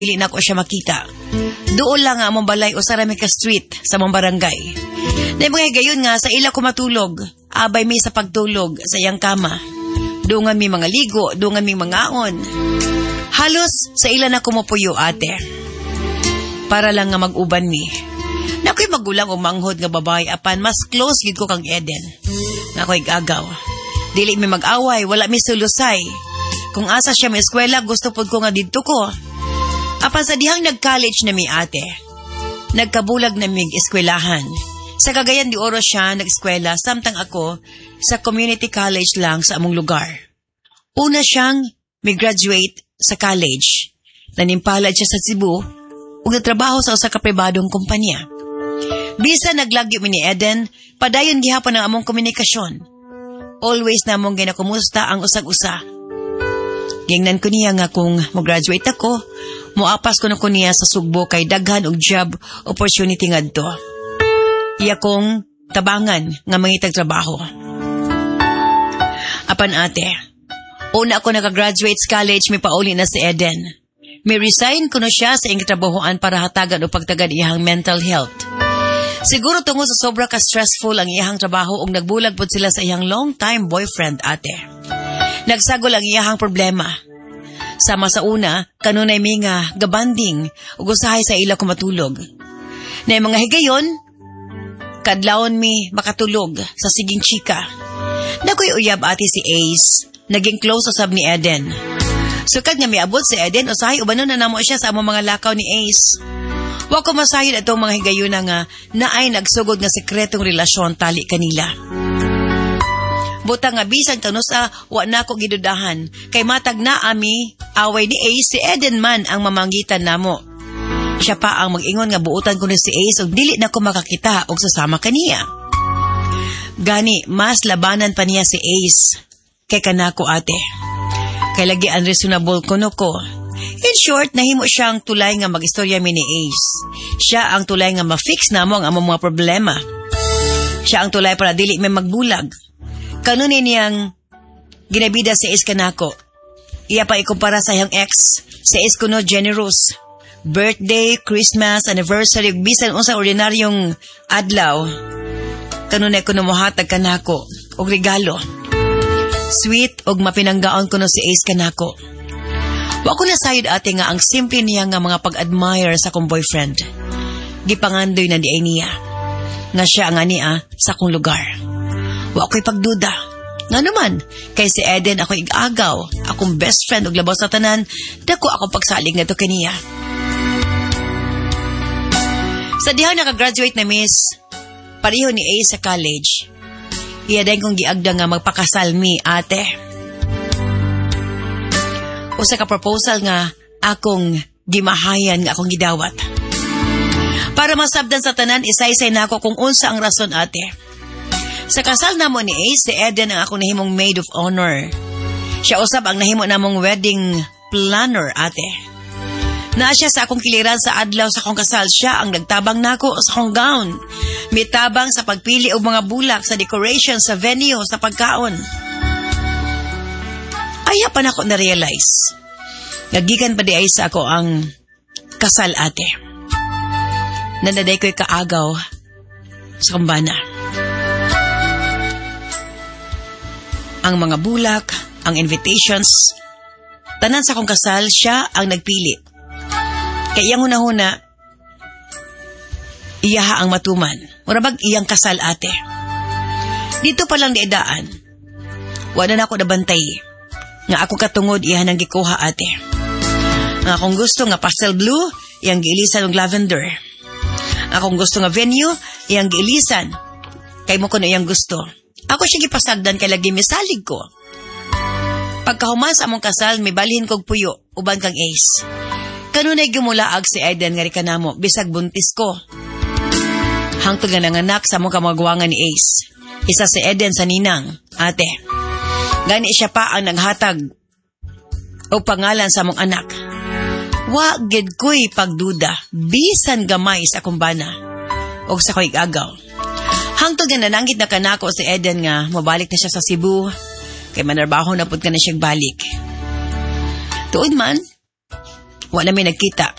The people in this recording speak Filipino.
Dili na ko siya makita. Doon lang nga among balay o Saramika Street sa mong barangay. Na mga gayon nga sa ila ko matulog. Abay mi sa pagtulog sa iyang kama. Dungan mi mga ligo, dungan mi mga aon. Halos sa ila na kumupuyo ate. Para lang nga mag-uban mi. Na ako'y magulang o manghod nga babae apan mas close yun ko kang Eden. Na ako'y gagaw. Dili mi mag-away, wala mi sulusay. Kung asa siya may eskwela, gusto pod ko nga dito ko. Apan sa dihang nag-college na mi ate, nagkabulag na mig eskwelahan. Sa Cagayan de Oro siya nag-eskwela, samtang ako sa community college lang sa among lugar. Una siyang may graduate sa college. Nanimpalad siya sa Cebu ug nagtrabaho sa usa ka pribadong kumpanya. Bisa naglagyo mi ni Eden, padayon gihapon ang among komunikasyon. Always namong ginakumusta ang usag-usa. Gingnan ko niya nga kung mo-graduate ako, moapas ko na ko niya sa Sugbo kay daghan og job opportunity ngadto. Iya kong tabangan nga mangitag trabaho. Apan ate, una ako naka-graduate sa college, may pauli na si Eden. May resign ko na siya sa iyang trabahoan para hatagan o pagtagad iyang mental health. Siguro tungod sa sobra ka-stressful ang iyang trabaho ug nagbulag pod sila sa iyang long-time boyfriend ate. Nagsagol ang iyahang problema. Sama sa una, kanunay mi nga gabanding ug usahay sa ila ko matulog. Na mga higayon, kadlawon mi makatulog sa siging chika. Nakoy uyab ate si Ace, naging close usab ni Eden. Sukad nga miabot si Eden, usahay ubanon na namo siya sa among mga lakaw ni Ace. Wa ko masayod atong mga higayon na nga naay nagsugod nga sekretong relasyon tali kanila. Butang nga bisan kanusa wa na ko gidudahan kay matag na ami away ni Ace, si Eden man ang mamanggitan namo. Siya pa ang mag-ingon nga buutan ko ni si Ace ug dili na ko makakita og sasama kaniya. Gani mas labanan pa niya si Ace kay kanako ate. Kay lagi unreasonable kuno ko. In short, nahimo siyang tulay nga mag-istorya mi ni Ace. Siya ang tulay nga ma-fix namo ang among mga problema. Siya ang tulay para dili may magbulag. Kanunin niyang ginabida si Ace kanako. Iya pa ikumpara sa iyang ex. Si Ace kuno generous. Birthday, Christmas, anniversary, bisan unsang ordinaryong adlaw. Kanunay kuno mohatag kanako og regalo. Sweet og mapinanggaon kuno si Ace kanako. Wa ko nasayod ate nga ang simple niya nga mga pag-admire sa kong boyfriend. Gipangandoy na diay niya. Nga siya ang ania sa kong lugar. Wa ko'y pagduda. Nga naman, kay si Eden ako igagaw, akong best friend ug labaw sa tanan, dako ako pagsalig na to kaniya. Sa dihang nakagraduate na miss, pareho ni Ace sa college. Iya din kong giagda nga magpakasal mi ate. Usa ka proposal nga akong gimahayan nga akong gidawat. Para masabdan sa tanan, isay-isay na ako kung unsa ang rason ate. Sa kasal namo ni Ace, si Eden ang ako nahimong maid of honor. Siya usab ang nahimo namong wedding planner ate. Naa siya sa akong kiliran sa adlaw sa akong kasal. Siya ang nagtabang nako sa akong gown. Mitabang sa pagpili og mga bulak, sa decoration, sa venue, sa pagkaon. Aya pa na ako na-realize. Nagikan pa di ay sa ako ang kasal ate. Nanaday ko'y kaagaw sa kumbana. Ang mga bulak, ang invitations, tanan sa akong kasal, siya ang nagpili. Kaya iyang huna-huna, iyaha ang matuman. Murabag iyang kasal ate. Dito pa lang diedaan. Wala na ako nabantay. Nga ako katungod iyahan ang gikuha ate. Nga akong gusto nga pastel blue, iyang giilisan og lavender. Akong gusto nga venue, iyang giilisan. Kay mo ko na iyang gusto. Ako siya gipasagdan kay lagi misalig ko. Pagkahuman sa among kasal, may balhin kog puyo, uban kang Ace. Kanunay gumulaag si Eden nga rikanamo, bisag buntis ko. Hangtod nga nanganak sa among kamagwangan ni Ace. Isa si Eden sa ninang, ate. Gani siya pa ang naghatag o pangalan sa among anak. Wa gid ko'y pagduda, bisan gamay sa kumbana o sa ko'y agaw. Hangtod nga nananggit na kanako si Eden nga mabalik na siya sa Cebu kay manarbaho na pud ka na siyang balik. Tuod man, wala may nagkita.